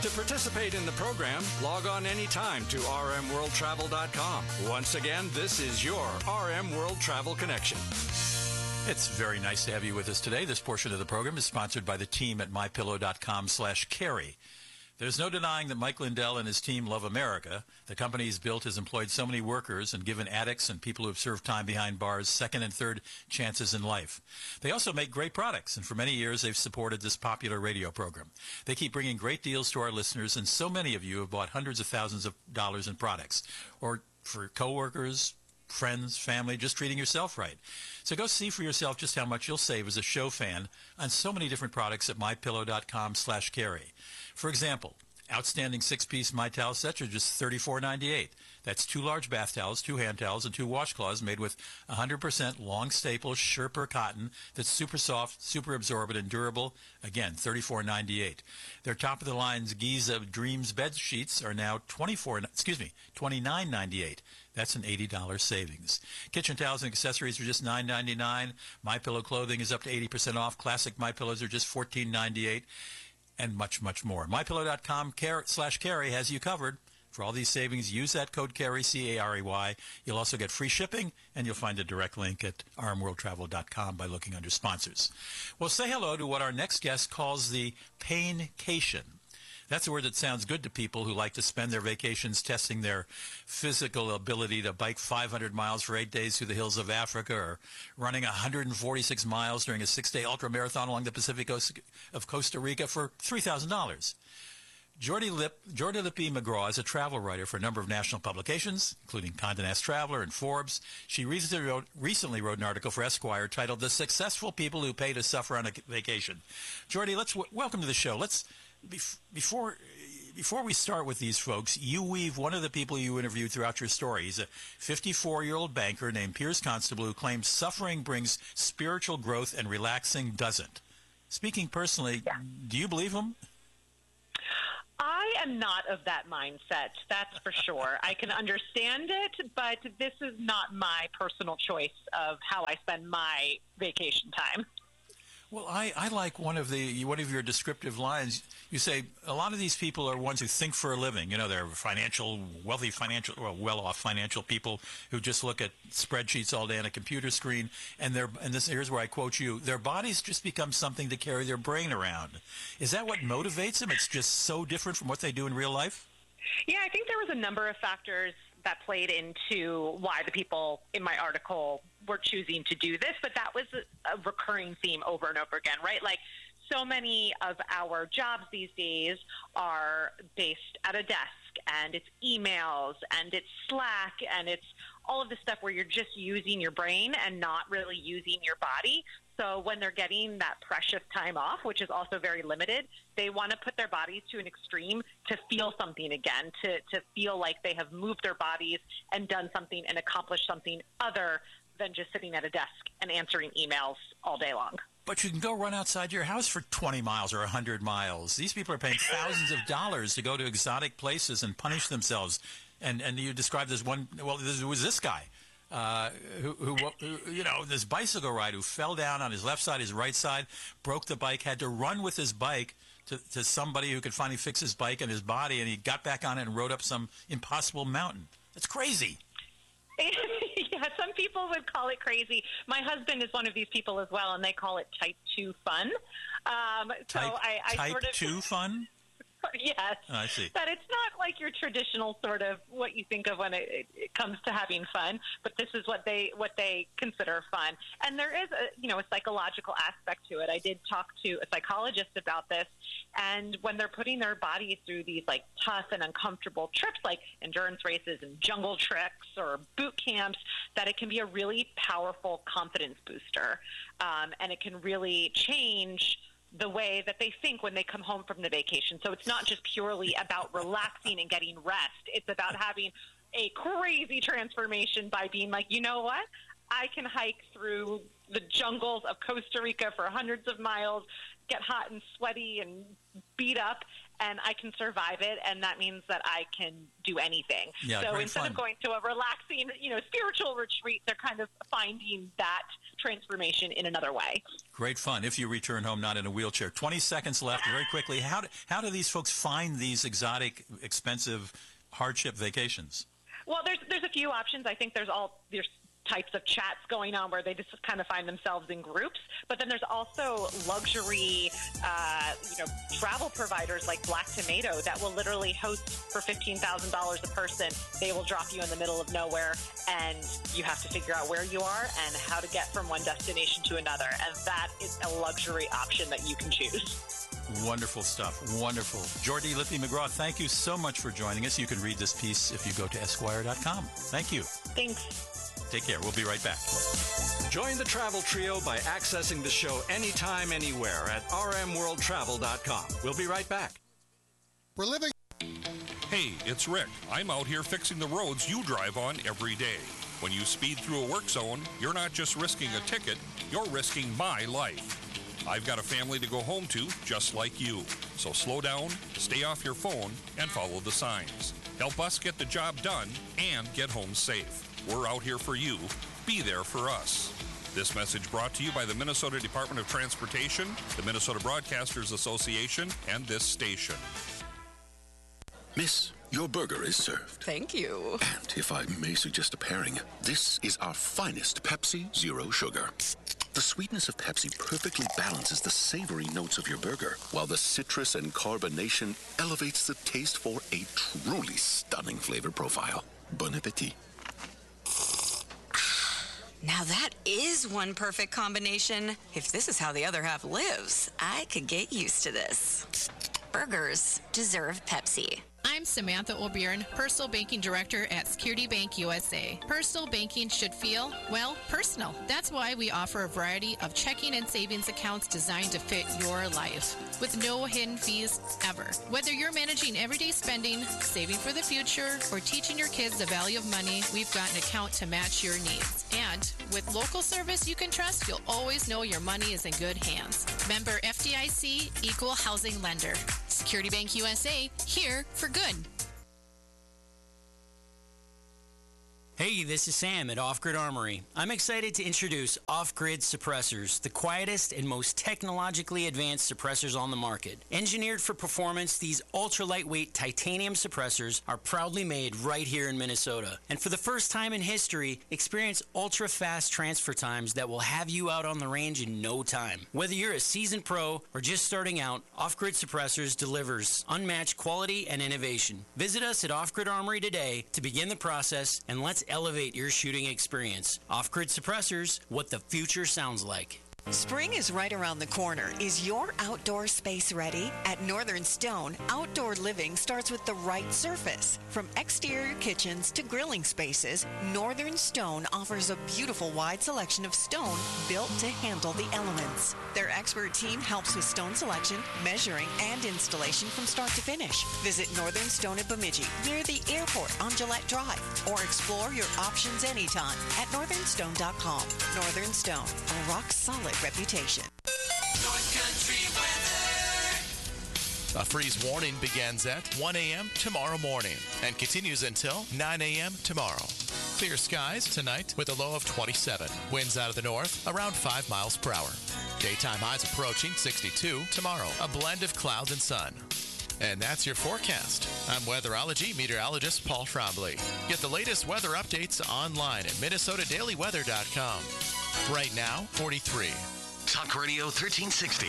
To participate in the program, log on anytime to rmworldtravel.com. Once again, this is your RM World Travel Connection. It's very nice to have you with us today. This portion of the program is sponsored by the team at mypillow.com/carry. There's no denying that Mike Lindell and his team love America. The company he's built has employed so many workers and given addicts and people who have served time behind bars second and third chances in life. They also make great products, and for many years they've supported this popular radio program. They keep bringing great deals to our listeners, and so many of you have bought hundreds of thousands of dollars in products, or for coworkers, friends, family, just treating yourself right. So go see for yourself just how much you'll save as a show fan on so many different products at mypillow.com/carry. For example, outstanding 6-piece My Towel sets are just $34.98. That's 2 large bath towels, 2 hand towels, and 2 washcloths made with 100% long staple Sherpa cotton that's super soft, super absorbent, and durable. Again, $34.98. Their top-of-the-line Giza Dreams bed sheets are now $29.98. That's an $80 savings. Kitchen towels and accessories are just $9.99. My Pillow clothing is up to 80% off. Classic My Pillows are just $14.98. And much, much more. MyPillow.com/carry has you covered. For all these savings, use that code CARRY, C-A-R-E-Y. You'll also get free shipping, and you'll find a direct link at rmworldtravel.com by looking under sponsors. Well, say hello to what our next guest calls the paincation. That's a word that sounds good to people who like to spend their vacations testing their physical ability to bike 500 miles for 8 days through the hills of Africa, or running 146 miles during a 6-day ultramarathon along the Pacific coast of Costa Rica for $3,000. Jordy Lippy McGraw is a travel writer for a number of national publications, including Condé Nast Traveler and Forbes. She recently wrote an article for Esquire titled "The Successful People Who Pay to Suffer on a Vacation." Jordy, let's welcome to the show. Before we start with these folks, you weave one of the people you interviewed throughout your story. He's a 54-year-old banker named Piers Constable who claims suffering brings spiritual growth and relaxing doesn't. Speaking personally, Do you believe him? I am not of that mindset, that's for sure. I can understand it, but this is not my personal choice of how I spend my vacation time. Well, I like one of your descriptive lines. You say a lot of these people are ones who think for a living. You know, they're well-off financial people who just look at spreadsheets all day on a computer screen. And here's where I quote you: their bodies just become something to carry their brain around. Is that what motivates them? It's just so different from what they do in real life? Yeah, I think there was a number of factors that played into why the people in my article were choosing to do this, but that was a recurring theme over and over again, right? Like, so many of our jobs these days are based at a desk, and it's emails, and it's Slack, and it's all of this stuff where you're just using your brain and not really using your body. So when they're getting that precious time off, which is also very limited, they want to put their bodies to an extreme to feel something again, to feel like they have moved their bodies and done something and accomplished something other than just sitting at a desk and answering emails all day long. But you can go run outside your house for 20 miles or 100 miles. These people are paying thousands of dollars to go to exotic places and punish themselves. And you described this one, well, there was this guy. Who this bicycle ride who fell down on his left side, his right side, broke the bike, had to run with his bike to somebody who could finally fix his bike and his body, and he got back on it and rode up some impossible mountain. That's crazy. Yeah, some people would call it crazy. My husband is one of these people as well, and they call it type 2 fun. Type 2 fun? Yes. Oh, I see. That it's not like your traditional sort of what you think of when it comes to having fun, but this is what they consider fun. And there is a psychological aspect to it. I did talk to a psychologist about this, and when they're putting their bodies through these like tough and uncomfortable trips like endurance races and jungle treks or boot camps, that it can be a really powerful confidence booster. And it can really change the way that they think when they come home from the vacation. So it's not just purely about relaxing and getting rest. It's about having a crazy transformation by being like, you know what? I can hike through the jungles of Costa Rica for hundreds of miles, get hot and sweaty and beat up, and I can survive it, and that means that I can do anything. Yeah, so great instead fun. of going to a relaxing, spiritual retreat, they're kind of finding that transformation in another way. Great fun if you return home not in a wheelchair. 20 seconds left. Very quickly, how do these folks find these exotic, expensive hardship vacations? Well, there's a few options. I think there's types of chats going on where they just kind of find themselves in groups. But then there's also luxury, travel providers like Black Tomato that will literally host for $15,000 a person. They will drop you in the middle of nowhere, and you have to figure out where you are and how to get from one destination to another. And that is a luxury option that you can choose. Wonderful stuff. Wonderful. Jordy Lippy McGraw, thank you so much for joining us. You can read this piece if you go to Esquire.com. Thank you. Thanks. Take care. We'll be right back. Join the Travel Trio by accessing the show anytime, anywhere at rmworldtravel.com. We'll be right back. We're living. Hey, it's Rick. I'm out here fixing the roads you drive on every day. When you speed through a work zone, you're not just risking a ticket, you're risking my life. I've got a family to go home to, just like you. So slow down, stay off your phone, and follow the signs. Help us get the job done and get home safe. We're out here for you. Be there for us. This message brought to you by the Minnesota Department of Transportation, the Minnesota Broadcasters Association, and this station. Miss, your burger is served. Thank you. And if I may suggest a pairing, this is our finest Pepsi Zero Sugar. The sweetness of Pepsi perfectly balances the savory notes of your burger, while the citrus and carbonation elevates the taste for a truly stunning flavor profile. Bon appetit. Now that is one perfect combination. If this is how the other half lives, I could get used to this. Burgers deserve Pepsi. I'm Samantha O'Byrne, Personal Banking Director at Security Bank USA. Personal banking should feel, well, personal. That's why we offer a variety of checking and savings accounts designed to fit your life, with no hidden fees ever. Whether you're managing everyday spending, saving for the future, or teaching your kids the value of money, we've got an account to match your needs. And with local service you can trust, you'll always know your money is in good hands. Member FDIC, Equal Housing Lender. Security Bank USA, here for good. Hey, this is Sam at Off Grid Armory. I'm excited to introduce Off Grid Suppressors, the quietest and most technologically advanced suppressors on the market. Engineered for performance, these ultra-lightweight titanium suppressors are proudly made right here in Minnesota. And for the first time in history, experience ultra-fast transfer times that will have you out on the range in no time. Whether you're a seasoned pro or just starting out, Off Grid Suppressors delivers unmatched quality and innovation. Visit us at Off Grid Armory today to begin the process, and let's elevate your shooting experience. Off-Grid Suppressors, what the future sounds like. Spring is right around the corner. Is your outdoor space ready? At Northern Stone, outdoor living starts with the right surface. From exterior kitchens to grilling spaces, Northern Stone offers a beautiful wide selection of stone built to handle the elements. Their expert team helps with stone selection, measuring, and installation from start to finish. Visit Northern Stone at Bemidji, near the airport on Gillette Drive, or explore your options anytime at northernstone.com. Northern Stone, a rock-solid reputation. North Country weather. A freeze warning begins at 1 a.m. tomorrow morning and continues until 9 a.m. tomorrow. Clear skies tonight with a low of 27. Winds out of the north around 5 miles per hour. Daytime highs approaching 62 tomorrow. A blend of clouds and sun. And that's your forecast. I'm weatherology meteorologist Paul Trombley. Get the latest weather updates online at minnesotadailyweather.com. Right now, 43. Talk Radio 1360.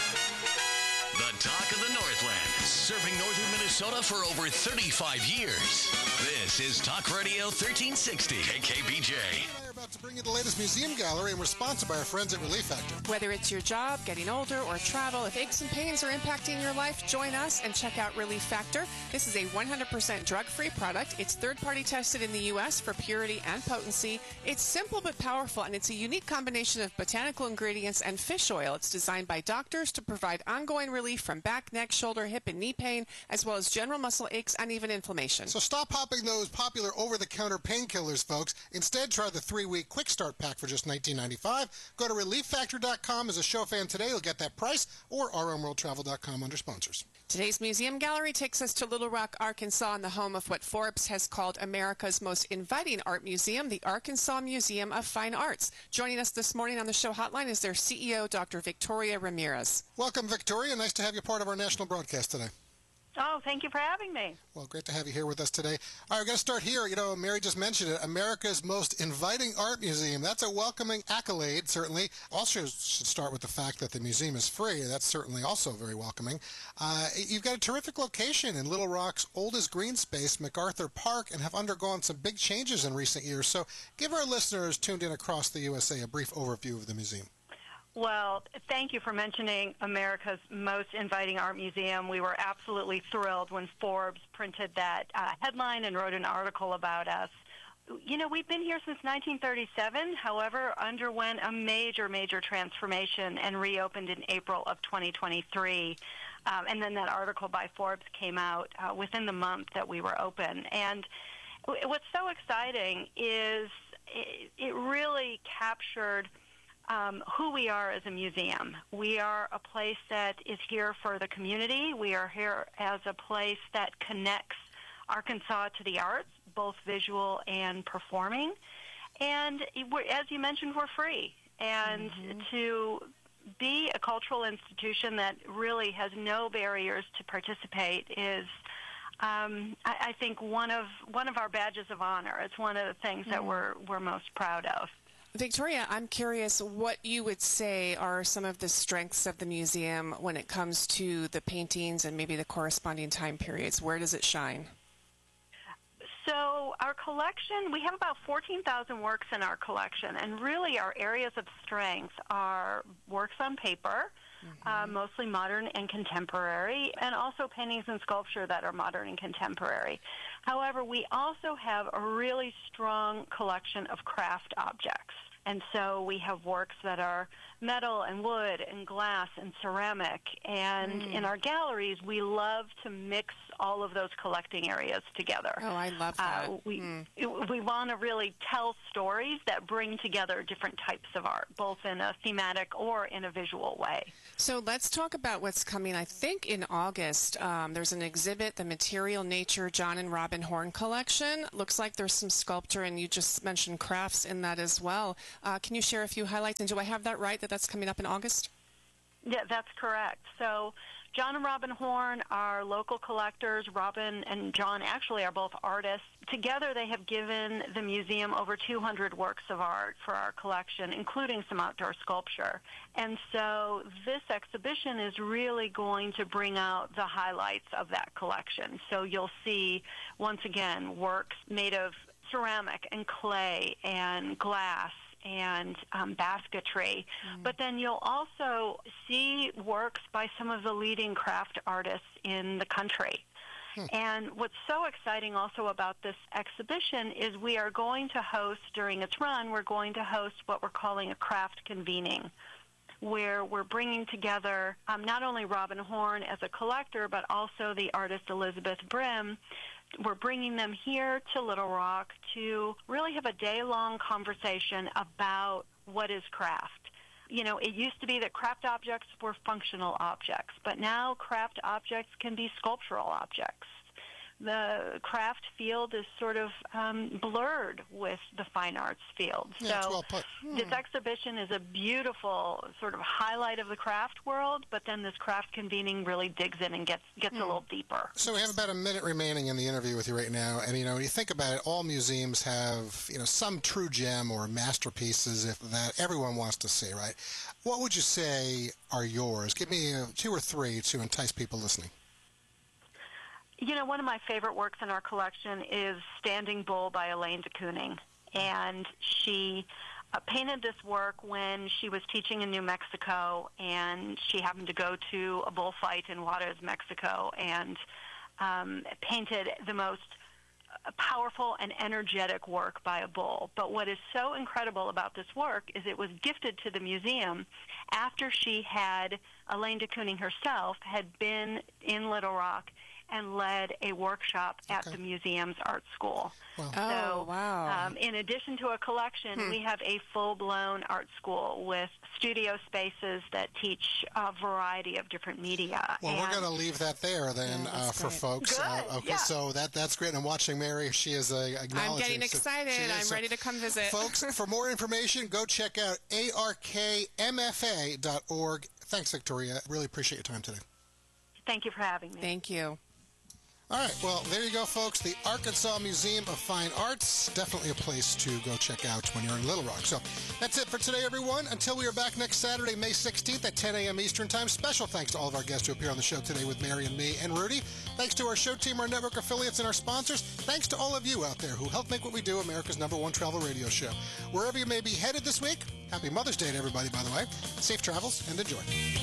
The talk of the Northland. Serving northern Minnesota for over 35 years. This is Talk Radio 1360. KKBJ. To bring you the latest museum gallery, and we're sponsored by our friends at Relief Factor. Whether it's your job, getting older, or travel, if aches and pains are impacting your life, join us and check out Relief Factor. This is a 100% drug-free product. It's third-party tested in the U.S. for purity and potency. It's simple but powerful, and it's a unique combination of botanical ingredients and fish oil. It's designed by doctors to provide ongoing relief from back, neck, shoulder, hip, and knee pain, as well as those general muscle aches and even inflammation. So stop popping those popular over-the-counter painkillers, folks. Instead, try the 3-week Quick Start Pack for just $19.95. Go to ReliefFactor.com as a show fan today. You'll get that price, or rmworldtravel.com under sponsors. Today's Museum Gallery takes us to Little Rock, Arkansas, and the home of what Forbes has called America's most inviting art museum, the Arkansas Museum of Fine Arts. Joining us this morning on the show hotline is their CEO, Dr. Victoria Ramirez. Welcome, Victoria. Nice to have you part of our national broadcast today. Oh, thank you for having me. Well, great to have you here with us today. All right, we're going to start here. You know, Mary just mentioned it, America's most inviting art museum. That's a welcoming accolade, certainly. Also should start with the fact that the museum is free. That's certainly also very welcoming. You've got a terrific location in Little Rock's oldest green space, MacArthur Park, and have undergone some big changes in recent years. So give our listeners tuned in across the USA a brief overview of the museum. Well, thank you for mentioning America's most inviting art museum. We were absolutely thrilled when Forbes printed that headline and wrote an article about us. You know, we've been here since 1937, however, underwent a major transformation and reopened in April of 2023. And then that article by Forbes came out within the month that we were open. And what's so exciting is it really captured who we are as a museum. We are a place that is here for the community. We are here as a place that connects Arkansas to the arts, both visual and performing. And as you mentioned, we're free. And to be a cultural institution that really has no barriers to participate is, I think, one of our badges of honor. It's one of the things that we're most proud of. Victoria, I'm curious what you would say are some of the strengths of the museum when it comes to the paintings and maybe the corresponding time periods. Where does it shine? So our collection, we have about 14,000 works in our collection, and really our areas of strength are works on paper, mostly modern and contemporary, and also paintings and sculpture that are modern and contemporary. However, we also have a really strong collection of craft objects. And so we have works that are metal and wood and glass and ceramic. And in our galleries, we love to mix all of those collecting areas together. Oh, I love that. We want to really tell stories that bring together different types of art, both in a thematic or in a visual way. So let's talk about what's coming, I think, in August. There's an exhibit, the Material Nature John and Robin Horn Collection. Looks like there's some sculpture, and you just mentioned crafts in that as well. Can you share a few highlights? And do I have that right, that that's coming up in August? Yeah, that's correct. So John and Robin Horn are local collectors. Robin and John actually are both artists. Together they have given the museum over 200 works of art for our collection, including some outdoor sculpture. And so this exhibition is really going to bring out the highlights of that collection. So you'll see, once again, works made of ceramic and clay and glass and basketry. But then you'll also see works by some of the leading craft artists in the country. And what's so exciting also about this exhibition is we are going to host, during its run, we're going to host what we're calling a craft convening, where we're bringing together not only Robin Horn as a collector, but also the artist Elizabeth Brim. We're bringing them here to Little Rock to really have a day-long conversation about what is craft. You know, it used to be that craft objects were functional objects, but now craft objects can be sculptural objects. The craft field is sort of blurred with the fine arts field. Yeah, so well put. This exhibition is a beautiful sort of highlight of the craft world, but then this craft convening really digs in and gets a little deeper. So we have about a minute remaining in the interview with you right now, and when you think about it, all museums have some true gem or masterpieces that everyone wants to see, right? What would you say are yours? Give me 2 or 3 to entice people listening. One of my favorite works in our collection is Standing Bull by Elaine de Kooning. And she painted this work when she was teaching in New Mexico, and she happened to go to a bullfight in Juarez, Mexico, and painted the most powerful and energetic work by a bull. But what is so incredible about this work is it was gifted to the museum after Elaine de Kooning herself had been in Little Rock and led a workshop at the museum's art school. Wow. Wow. In addition to a collection, we have a full-blown art school with studio spaces that teach a variety of different media. Well, we're going to leave that there then for folks. Good. So that's great. I'm watching Mary. She is acknowledging. I'm getting excited. I'm ready to come visit. Folks, for more information, go check out arkmfa.org. Thanks, Victoria. Really appreciate your time today. Thank you for having me. Thank you. All right, well, there you go, folks. The Arkansas Museum of Fine Arts, definitely a place to go check out when you're in Little Rock. So that's it for today, everyone. Until we are back next Saturday, May 16th at 10 a.m. Eastern Time. Special thanks to all of our guests who appear on the show today with Mary and me and Rudy. Thanks to our show team, our network affiliates, and our sponsors. Thanks to all of you out there who help make what we do America's #1 travel radio show. Wherever you may be headed this week, happy Mother's Day to everybody, by the way. Safe travels and enjoy.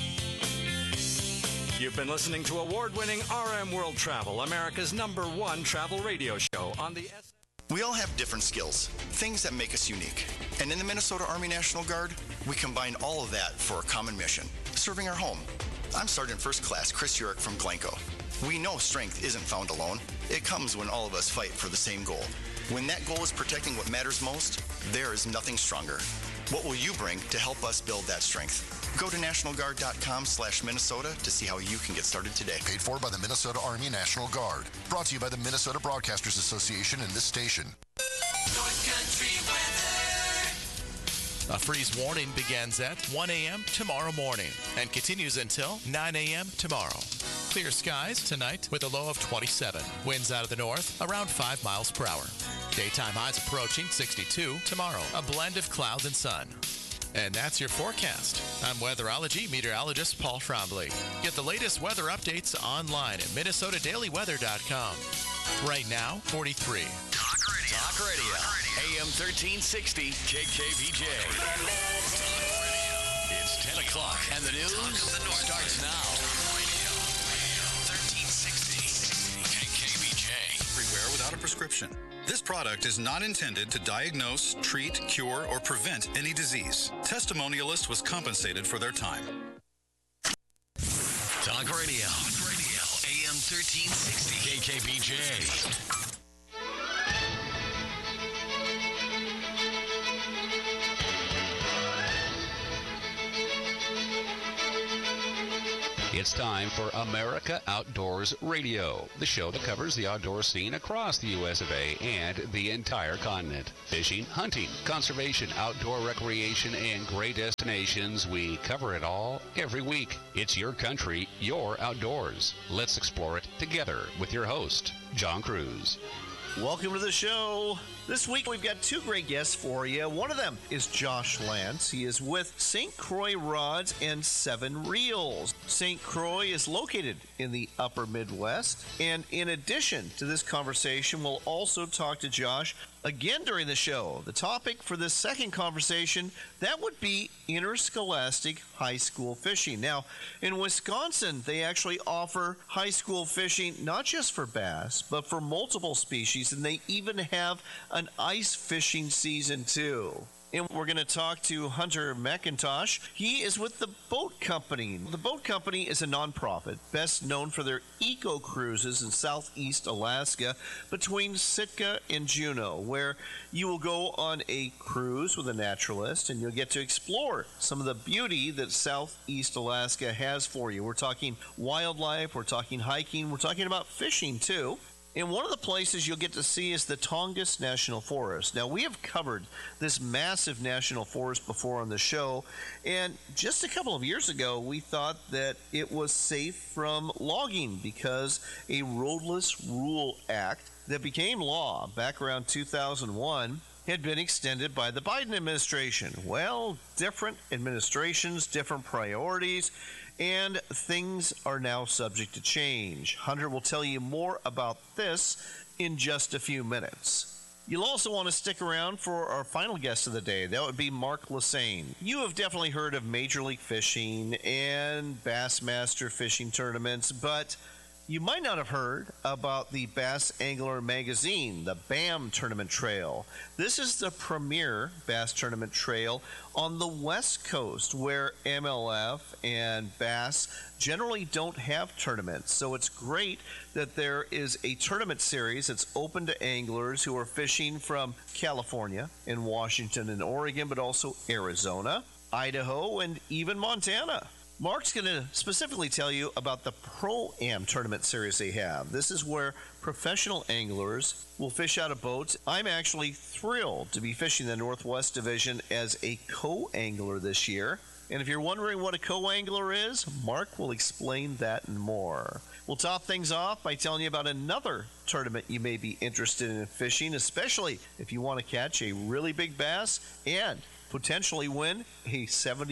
You've been listening to award-winning RM World Travel, America's #1 travel radio show on the We all have different skills, things that make us unique. And in the Minnesota Army National Guard, we combine all of that for a common mission, serving our home. I'm Sergeant First Class Chris Urich from Glencoe. We know strength isn't found alone. It comes when all of us fight for the same goal. When that goal is protecting what matters most, there is nothing stronger. What will you bring to help us build that strength? Go to nationalguard.com/Minnesota to see how you can get started today. Paid for by the Minnesota Army National Guard. Brought to you by the Minnesota Broadcasters Association and this station. North Country weather. A freeze warning begins at 1 a.m. tomorrow morning and continues until 9 a.m. tomorrow. Clear skies tonight with a low of 27. Winds out of the north around 5 miles per hour. Daytime highs approaching 62 tomorrow. A blend of clouds and sun. And that's your forecast. I'm weatherology meteorologist Paul Trombley. Get the latest weather updates online at MinnesotaDailyWeather.com. Right now, 43. Talk Radio. AM 1360 KKBJ. It's 10 o'clock and the news starts now. 1360 KKBJ. Everywhere without a prescription. This product is not intended to diagnose, treat, cure, or prevent any disease. Testimonialist was compensated for their time. Talk Radio. AM 1360 KKBJ. It's time for America Outdoors Radio, the show that covers the outdoor scene across the U.S. of A. and the entire continent. Fishing, hunting, conservation, outdoor recreation, and great destinations. We cover it all every week. It's your country, your outdoors. Let's explore it together with your host, John Cruz. Welcome to the show. This week we've got two great guests for you. One of them is Josh Lance. He is with St. Croix Rods and 7 Reels. St. Croix is located in the upper Midwest. And in addition to this conversation, we'll also talk to Josh again during the show. The topic for this second conversation, that would be interscholastic high school fishing. Now, in Wisconsin, they actually offer high school fishing not just for bass, but for multiple species, and they even have an ice fishing season too. And we're going to talk to Hunter McIntosh. He is with the Boat Company. The Boat Company is a nonprofit, best known for their eco cruises in southeast Alaska between Sitka and Juneau, where you will go on a cruise with a naturalist and you'll get to explore some of the beauty that southeast Alaska has for you. We're talking wildlife, we're talking hiking, we're talking about fishing too. And one of the places you'll get to see is the Tongass National Forest. Now, we have covered this massive national forest before on the show, and just a couple of years ago, we thought that it was safe from logging because a Roadless Rule Act that became law back around 2001 had been extended by the Biden administration. Well, different administrations, different priorities, and things are now subject to change. Hunter will tell you more about this in just a few minutes. You'll also want to stick around for our final guest of the day. That would be Mark Lesane. You have definitely heard of Major League Fishing and Bassmaster fishing tournaments, but You might not have heard about the Bass Angler Magazine, the BAM Tournament Trail. This is the premier bass tournament trail on the West Coast, where MLF and bass generally don't have tournaments. So it's great that there is a tournament series that's open to anglers who are fishing from California and Washington and Oregon, but also Arizona, Idaho, and even Montana. Mark's going to specifically tell you about the Pro-Am tournament series they have. This is where professional anglers will fish out of boats. I'm actually thrilled to be fishing the Northwest Division as a co-angler this year. And if you're wondering what a co-angler is, Mark will explain that and more. We'll top things off by telling you about another tournament you may be interested in fishing, especially if you want to catch a really big bass and potentially win a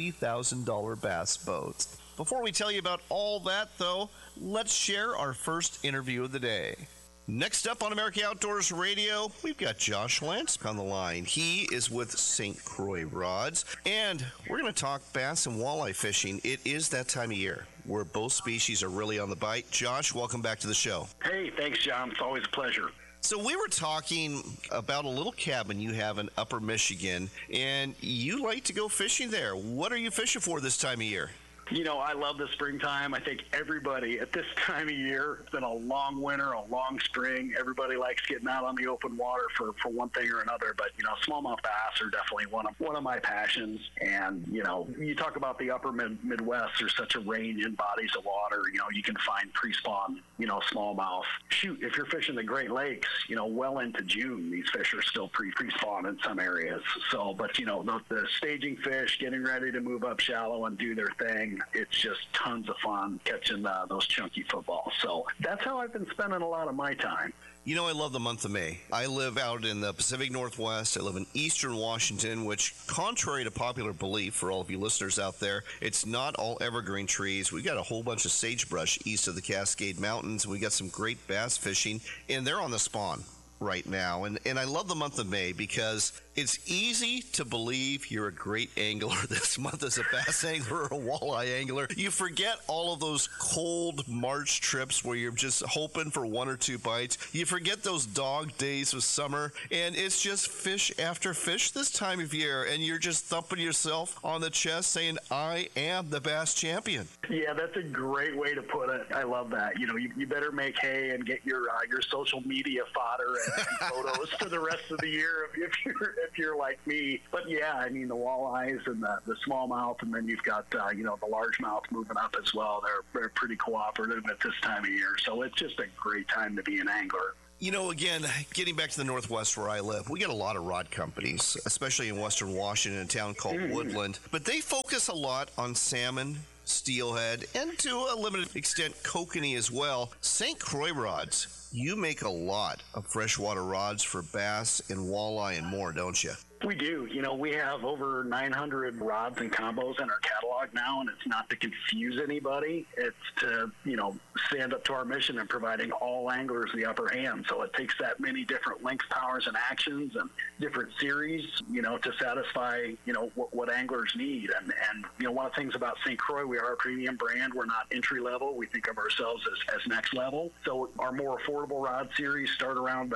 $70,000 bass boat. Before we tell you about all that, though, let's share our first interview of the day. Next up on America Outdoors Radio, we've got Josh Lance on the line. He is with St. Croix Rods, and we're going to talk bass and walleye fishing. It is that time of year where both species are really on the bite. Josh, welcome back to the show. Hey, thanks, John. It's always a pleasure. So we were talking about a little cabin you have in Upper Michigan, and you like to go fishing there. What are you fishing for this time of year? You know, I love the springtime. I think everybody at this time of year, it's been a long winter, a long spring. Everybody likes getting out on the open water for one thing or another. But, you know, smallmouth bass are definitely one of my passions. And, you know, you talk about the upper Midwest, there's such a range in bodies of water. You know, you can find pre-spawn, you know, smallmouth. Shoot, if you're fishing the Great Lakes, you know, well into June, these fish are still pre-spawn in some areas. So, but, you know, the staging fish, getting ready to move up shallow and do their thing, it's just tons of fun catching those chunky footballs. So that's how I've been spending a lot of my time. You know, I love the month of May. I live out in the Pacific Northwest. I live in eastern Washington, which, contrary to popular belief for all of you listeners out there, it's not all evergreen trees. We got a whole bunch of sagebrush east of the Cascade Mountains. We got some great bass fishing, and they're on the spawn right now. And I love the month of May because it's easy to believe you're a great angler this month as a bass angler or a walleye angler. You forget all of those cold March trips where you're just hoping for one or two bites. You forget those dog days of summer, and it's just fish after fish this time of year, and you're just thumping yourself on the chest saying, I am the bass champion. Yeah, that's a great way to put it. I love that. You know, you better make hay and get your social media fodder and photos for the rest of the year if you're like me. But yeah, I mean, the walleyes and the smallmouth, and then you've got you know, the largemouth moving up as well. They're pretty cooperative at this time of year, so it's just a great time to be an angler. You know, again, getting back to the Northwest where I live, we get a lot of rod companies, especially in Western Washington, a town called Woodland. But they focus a lot on salmon, steelhead, and to a limited extent, kokanee as well. St. Croix Rods, you make a lot of freshwater rods for bass and walleye and more, don't you? We do. You know, we have over 900 rods and combos in our catalog now, and it's not to confuse anybody. It's to, you know, stand up to our mission and providing all anglers the upper hand. So it takes that many different lengths, powers, and actions and different series, you know, to satisfy, you know, what anglers need. And you know, one of the things about St. Croix, we are a premium brand. We're not entry level. We think of ourselves as next level. So our more affordable rod series start around the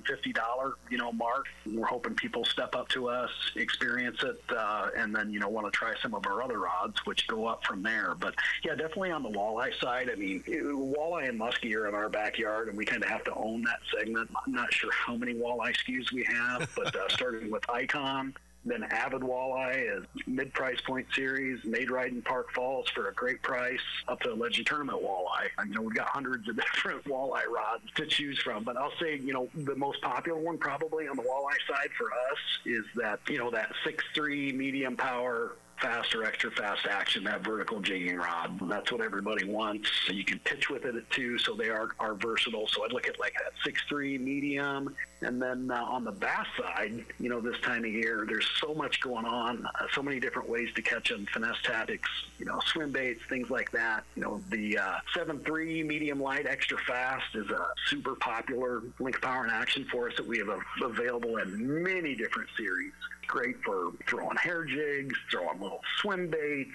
$150, you know, mark. We're hoping people step up to us, experience it, and then, you know, want to try some of our other rods, which go up from there. But yeah, definitely on the walleye side, I mean, walleye and muskie are in our backyard, and we kind of have to own that segment. I'm not sure how many walleye SKUs we have, but starting with Icon, then Avid Walleye is mid-price point series, made right in Park Falls for a great price, up to Legend Tournament Walleye. I know we've got hundreds of different walleye rods to choose from, but I'll say, you know, the most popular one probably on the walleye side for us is that, you know, that 6.3 medium power, fast or extra fast action, that vertical jigging rod. That's what everybody wants. So you can pitch with it too, so they are versatile. So I'd look at like that 6.3 medium, And then on the bass side, this time of year, there's so much going on, so many different ways to catch them, finesse tactics, swim baits, things like that. The 7.3 medium light extra fast is a super popular link power and action for us that we have available in many different series. Great for throwing hair jigs, throwing little swim baits,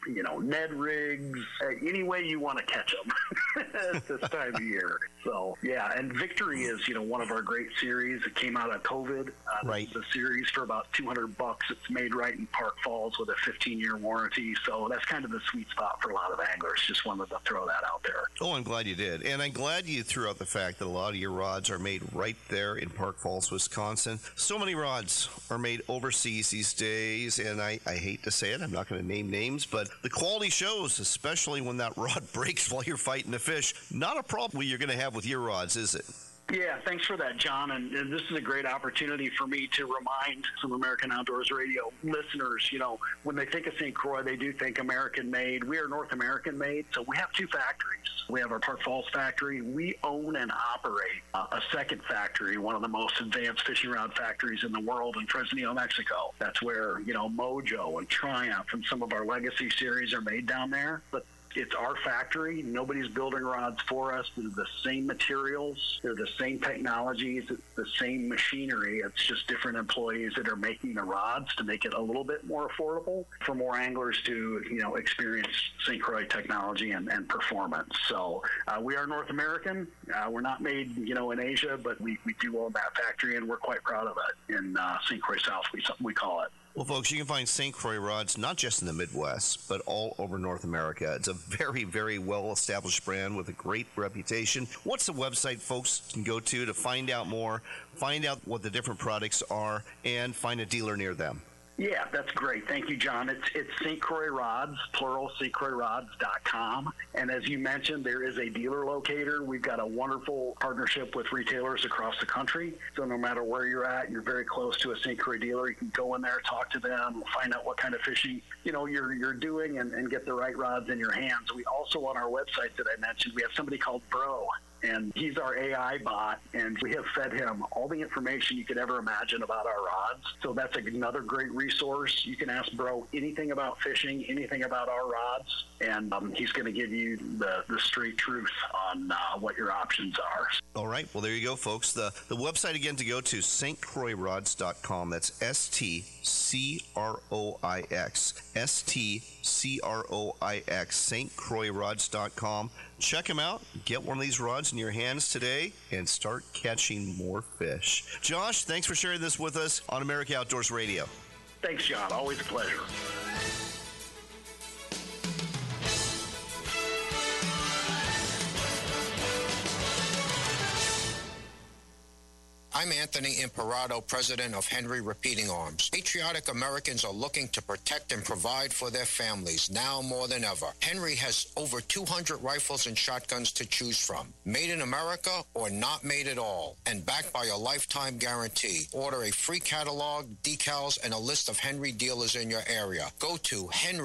Ned rigs, any way you want to catch them at this time of year. So, yeah, and Victory is, one of our great series. It came out of COVID. Right. It's a series for about $200. It's made right in Park Falls with a 15-year warranty. So that's kind of the sweet spot for a lot of anglers. Just wanted to throw that out there. Oh, I'm glad you did. And I'm glad you threw out the fact that a lot of your rods are made right there in Park Falls, Wisconsin. So many rods are made overseas these days, and I hate to say it, I'm not going to name names, but the quality shows, especially when that rod breaks while you're fighting the fish. Not a problem you're going to have with your rods, is it? Yeah, thanks for that, John. And this is a great opportunity for me to remind some American Outdoors Radio listeners, when they think of St. Croix, they do think American-made. We are North American-made, so we have two factories. We have our Park Falls factory. We own and operate a second factory, one of the most advanced fishing rod factories in the world in Fresnillo, Mexico. That's where, Mojo and Triumph and some of our legacy series are made down there. But it's our factory. Nobody's building rods for us. They're the same materials. They're the same technologies. It's the same machinery. It's just different employees that are making the rods to make it a little bit more affordable for more anglers to, experience St. Croix technology and performance. So we are North American. We're not made, in Asia, but we do own that factory, and we're quite proud of it. In St. Croix South, we call it. Well, folks, you can find St. Croix rods not just in the Midwest, but all over North America. It's a very, very well-established brand with a great reputation. What's the website folks can go to find out more, find out what the different products are, and find a dealer near them? Yeah, that's great. Thank you, John. It's St. Croix Rods, plural, stcroixrods.com. And as you mentioned, there is a dealer locator. We've got a wonderful partnership with retailers across the country. So no matter where you're at, you're very close to a St. Croix dealer. You can go in there, talk to them, find out what kind of fishing, you're doing and get the right rods in your hands. We also, on our website that I mentioned, we have somebody called Bro. And he's our AI bot, and we have fed him all the information you could ever imagine about our rods. So that's another great resource. You can ask Bro anything about fishing, anything about our rods, and he's going to give you the straight truth on what your options are. All right. Well, there you go, folks. The website, again, to go to stcroixrods.com. That's STCROIX. STCROIX. stcroixrods.com. Check them out. Get one of these rods in your hands today and start catching more fish. Josh, thanks for sharing this with us on America Outdoors Radio. Thanks, John. Always a pleasure. I'm Anthony Imperato, president of Henry Repeating Arms. Patriotic Americans are looking to protect and provide for their families now more than ever. Henry has over 200 rifles and shotguns to choose from. Made in America or not made at all, and backed by a lifetime guarantee. Order a free catalog, decals, and a list of Henry dealers in your area. Go to Henry